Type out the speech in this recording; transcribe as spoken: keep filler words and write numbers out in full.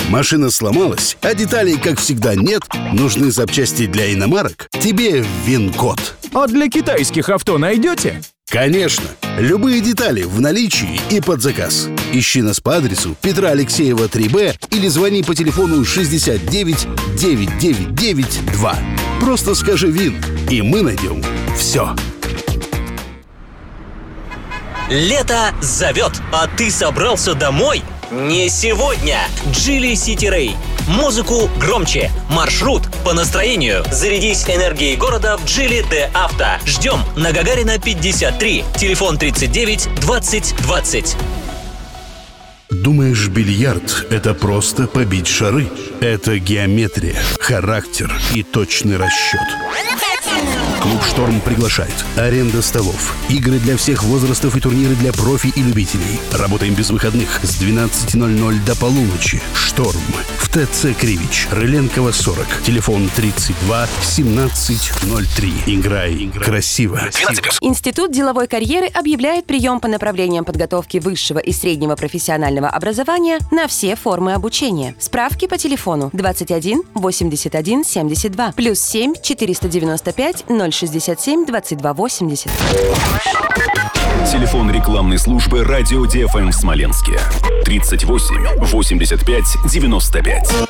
Машина сломалась, а деталей, как всегда, нет? Нужны запчасти для иномарок? Тебе ВИНКОД. А для китайских авто найдете? Конечно! Любые детали в наличии и под заказ. Ищи нас по адресу Петра Алексеева, три Б или звони по телефону шестьдесят девять девятьсот девяносто девять два. Просто скажи ВИН, и мы найдем все. Лето зовет, а ты собрался домой? Не сегодня! Geely City Ray. Музыку громче, маршрут по настроению. Зарядись энергией города в Geely Д Авто. Ждем на Гагарина пятьдесят три, телефон тридцать девять двадцать двадцать. Думаешь, бильярд — это просто побить шары? Это геометрия, характер и точный расчет. Клуб «Шторм» приглашает. Аренда столов, игры для всех возрастов и турниры для профи и любителей. Работаем без выходных с двенадцати ноль-ноль до полуночи. «Шторм» в ТЦ Кривич, Рыленкова, сорок. Телефон тридцать два семнадцать ноль три. Играй, Играй. красиво. Институт деловой карьеры объявляет прием по направлениям подготовки высшего и среднего профессионального образования на все формы обучения. Справки по телефону двадцать один восемьдесят один семьдесят два плюс семь четыреста девяносто пять ноль шестьдесят семь двадцать два восемьдесят. Телефон рекламной службы «Радио ди эф эм» в Смоленске. тридцать восемь восемьдесят пять девяносто пять.